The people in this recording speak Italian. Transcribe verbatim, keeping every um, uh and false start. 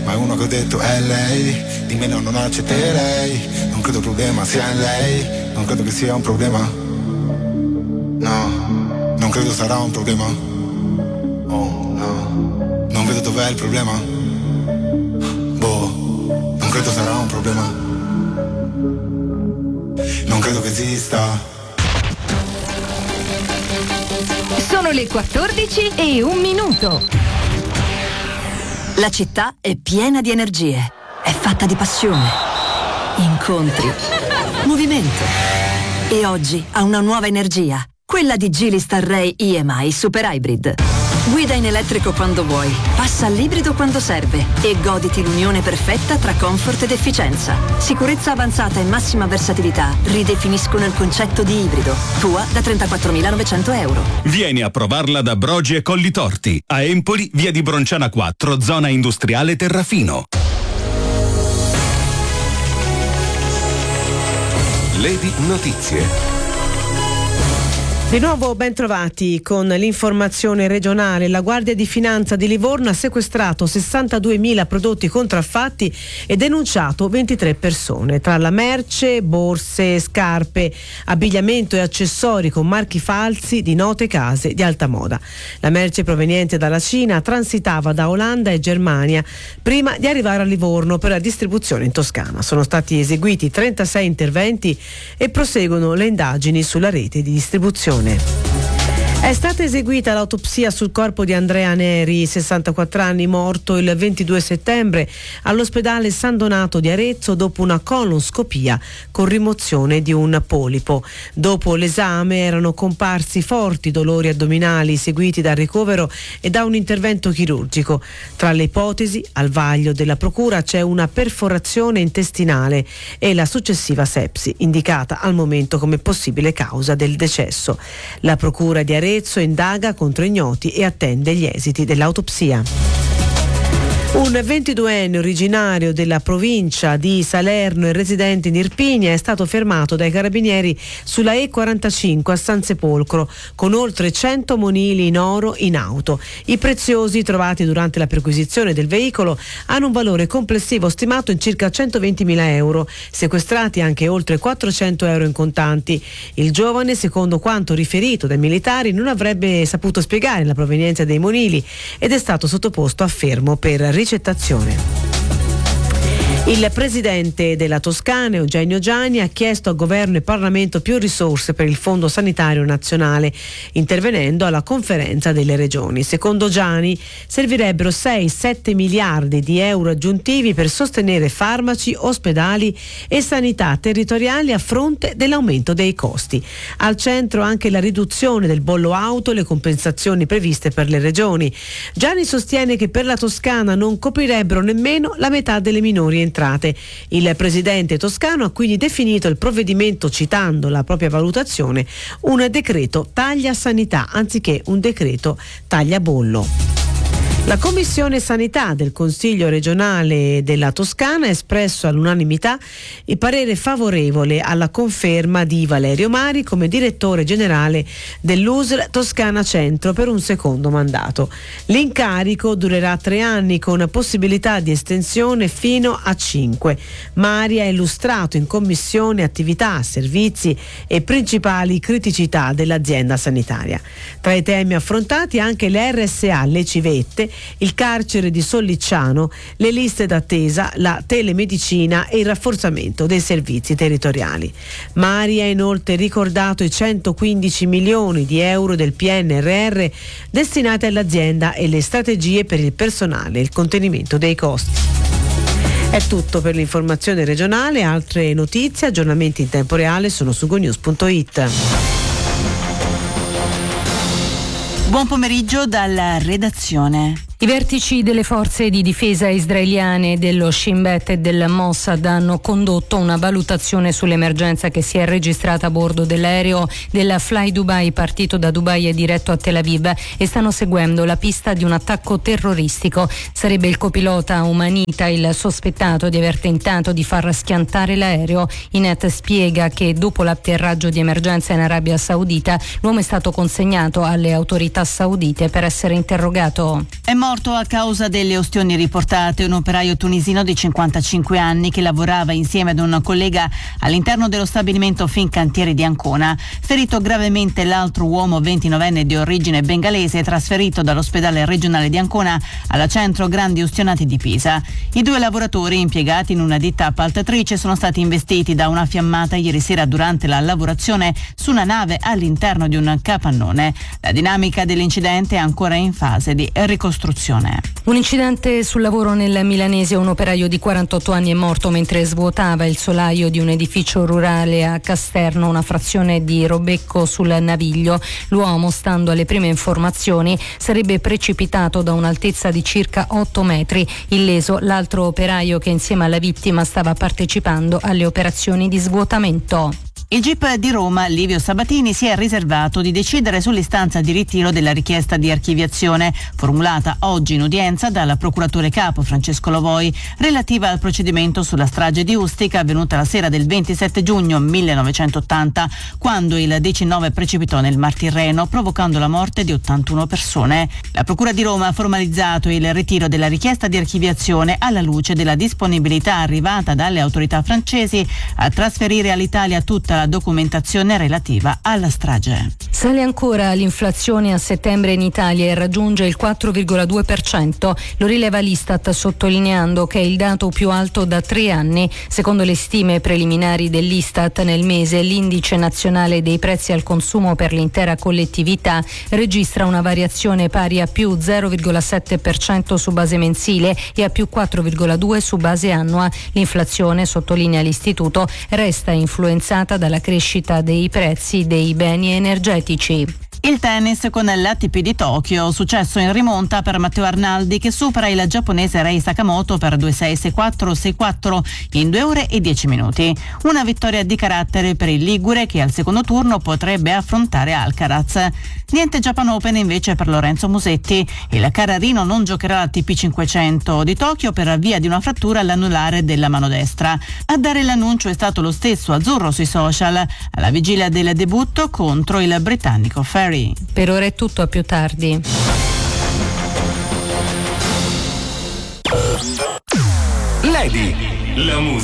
ma è uno che ho detto è lei, di meno non accetterei, non credo il problema sia in lei, non credo che sia un problema, no, non credo sarà un problema, oh no, non vedo dov'è il problema, boh, non credo sarà un problema, non credo che esista. Sono le quattordici e un minuto. La città è piena di energie, è fatta di passione, incontri, movimento. E oggi ha una nuova energia, quella di Geely Starray I M I Super Hybrid. Guida in elettrico quando vuoi, passa all'ibrido quando serve e goditi l'unione perfetta tra comfort ed efficienza. Sicurezza avanzata e massima versatilità ridefiniscono il concetto di ibrido. Tua da trentaquattromilanovecento euro. Vieni a provarla da Brogi e Collitorti. A Empoli, via di Bronciana quattro, zona industriale Terrafino. Lady Notizie. Di nuovo ben trovati con l'informazione regionale. La Guardia di Finanza di Livorno ha sequestrato sessantaduemila prodotti contraffatti e denunciato ventitré persone. Tra la merce, borse, scarpe, abbigliamento e accessori con marchi falsi di note case di alta moda. La merce proveniente dalla Cina transitava da Olanda e Germania prima di arrivare a Livorno per la distribuzione in Toscana. Sono stati eseguiti trentasei interventi e proseguono le indagini sulla rete di distribuzione. È stata eseguita l'autopsia sul corpo di Andrea Neri, sessantaquattro anni, morto il ventidue settembre all'ospedale San Donato di Arezzo dopo una colonscopia con rimozione di un polipo. Dopo l'esame erano comparsi forti dolori addominali seguiti dal ricovero e da un intervento chirurgico. Tra le ipotesi, al vaglio della procura, c'è una perforazione intestinale e la successiva sepsi, indicata al momento come possibile causa del decesso. La procura di Arezzo indaga contro ignoti e attende gli esiti dell'autopsia. Un ventiduenne originario della provincia di Salerno e residente in Irpinia è stato fermato dai carabinieri sulla E quarantacinque a San Sepolcro con oltre cento monili in oro in auto. I preziosi trovati durante la perquisizione del veicolo hanno un valore complessivo stimato in circa centoventimila euro, sequestrati anche oltre quattrocento euro in contanti. Il giovane, secondo quanto riferito dai militari, non avrebbe saputo spiegare la provenienza dei monili ed è stato sottoposto a fermo per ricettazione. Il presidente della Toscana, Eugenio Giani, ha chiesto a governo e Parlamento più risorse per il Fondo Sanitario Nazionale, intervenendo alla conferenza delle regioni. Secondo Giani servirebbero sei sette miliardi di euro aggiuntivi per sostenere farmaci, ospedali e sanità territoriali a fronte dell'aumento dei costi. Al centro anche la riduzione del bollo auto e le compensazioni previste per le regioni. Giani sostiene che per la Toscana non coprirebbero nemmeno la metà delle minori entrate. Il presidente toscano ha quindi definito il provvedimento, citando la propria valutazione, un decreto taglia sanità anziché un decreto taglia bollo. La Commissione Sanità del Consiglio regionale della Toscana ha espresso all'unanimità il parere favorevole alla conferma di Valerio Mari come direttore generale dell'U S L Toscana Centro per un secondo mandato. L'incarico durerà tre anni con possibilità di estensione fino a cinque. Mari ha illustrato in commissione attività, servizi e principali criticità dell'azienda sanitaria. Tra i temi affrontati anche le R S A, le civette, il carcere di Sollicciano, le liste d'attesa, la telemedicina e il rafforzamento dei servizi territoriali. Mari ha inoltre ricordato i centoquindici milioni di euro del P N R R destinati all'azienda e le strategie per il personale e il contenimento dei costi. È tutto per l'informazione regionale. Altre notizie, aggiornamenti in tempo reale sono su gonews punto it. Buon pomeriggio dalla redazione. I vertici delle forze di difesa israeliane e dello Shin Bet e del Mossad hanno condotto una valutazione sull'emergenza che si è registrata a bordo dell'aereo del Fly Dubai partito da Dubai e diretto a Tel Aviv e stanno seguendo la pista di un attacco terroristico. Sarebbe il copilota Umanita il sospettato di aver tentato di far schiantare l'aereo. Inet spiega che dopo l'atterraggio di emergenza in Arabia Saudita l'uomo è stato consegnato alle autorità saudite per essere interrogato. È morto morto a causa delle ustioni riportate un operaio tunisino di cinquantacinque anni che lavorava insieme ad un collega all'interno dello stabilimento Fincantieri di Ancona. Ferito gravemente l'altro uomo ventinovenne di origine bengalese trasferito dall'ospedale regionale di Ancona alla centro grandi ustionati di Pisa. I due lavoratori impiegati in una ditta appaltatrice sono stati investiti da una fiammata ieri sera durante la lavorazione su una nave all'interno di un capannone. La dinamica dell'incidente è ancora in fase di ricostruzione. Un incidente sul lavoro nel Milanese. Un operaio di quarantotto anni è morto mentre svuotava il solaio di un edificio rurale a Casterno, una frazione di Robecco sul Naviglio. L'uomo, stando alle prime informazioni, sarebbe precipitato da un'altezza di circa otto metri. Illeso l'altro operaio che insieme alla vittima stava partecipando alle operazioni di svuotamento. Il G I P di Roma, Livio Sabatini, si è riservato di decidere sull'istanza di ritiro della richiesta di archiviazione formulata oggi in udienza dal procuratore capo Francesco Lovoi relativa al procedimento sulla strage di Ustica avvenuta la sera del ventisette giugno millenovecentottanta, quando il diciannove precipitò nel Mar Tirreno provocando la morte di ottantuno persone. La Procura di Roma ha formalizzato il ritiro della richiesta di archiviazione alla luce della disponibilità arrivata dalle autorità francesi a trasferire all'Italia tutta la documentazione relativa alla strage. Sale ancora l'inflazione a settembre in Italia e raggiunge il quattro virgola due per cento. Lo rileva l'Istat sottolineando che è il dato più alto da tre anni. Secondo le stime preliminari dell'Istat, nel mese l'indice nazionale dei prezzi al consumo per l'intera collettività registra una variazione pari a più zero virgola sette per cento su base mensile e a più quattro virgola due per cento su base annua. L'inflazione, sottolinea l'istituto, resta influenzata dalla crescita dei prezzi dei beni energetici. Il tennis con l'A T P di Tokyo, successo in rimonta per Matteo Arnaldi che supera il giapponese Rei Sakamoto per due sei sei quattro sei quattro in due ore e dieci minuti. Una vittoria di carattere per il ligure che al secondo turno potrebbe affrontare Alcaraz. Niente Japan Open invece per Lorenzo Musetti. Il Carrarino non giocherà l'A T P cinquecento di Tokyo per via di una frattura all'anulare della mano destra. A dare l'annuncio è stato lo stesso azzurro sui social alla vigilia del debutto contro il britannico Ferry. Per ora è tutto, a più tardi. Lady, la musica